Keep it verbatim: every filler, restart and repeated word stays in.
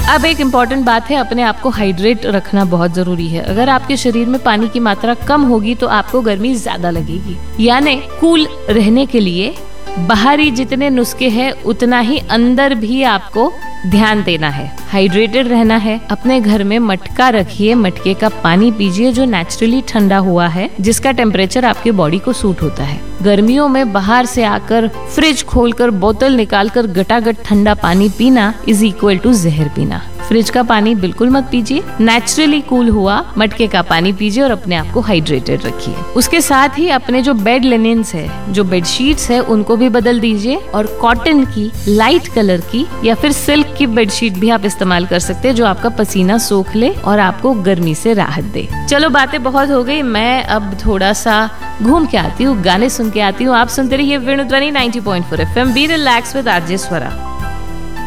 अब एक इम्पॉर्टेंट बात है, अपने आप को हाइड्रेट रखना बहुत जरूरी है। अगर आपके शरीर में पानी की मात्रा कम होगी तो आपको गर्मी ज्यादा लगेगी। यानी कूल रहने के लिए बाहरी जितने नुस्खे हैं उतना ही अंदर भी आपको ध्यान देना है। हाइड्रेटेड रहना है। अपने घर में मटका रखिए, मटके का पानी पीजिए जो नेचुरली ठंडा हुआ है, जिसका टेम्परेचर आपके बॉडी को सूट होता है। गर्मियों में बाहर से आकर फ्रिज खोलकर बोतल निकालकर गटागट ठंडा पानी पीना इज इक्वल टू जहर पीना। फ्रिज का पानी बिल्कुल मत पीजिए। नेचुरली कूल हुआ मटके का पानी पीजिए और अपने आप को हाइड्रेटेड रखिए। उसके साथ ही अपने जो बेड लिनेंस है, जो बेडशीट्स है, उनको भी बदल दीजिए और कॉटन की, लाइट कलर की या फिर सिल्क की बेडशीट भी आप इस्तेमाल कर सकते हैं, जो आपका पसीना सोख ले और आपको गर्मी से राहत दे। चलो बातें बहुत हो गई, मैं अब थोड़ा सा घूम के आती हूँ, गाने सुन के आती हूँ। आप सुनते रहिए वेणुध्वनि ninety point four F M. Be relax with RJ Swara.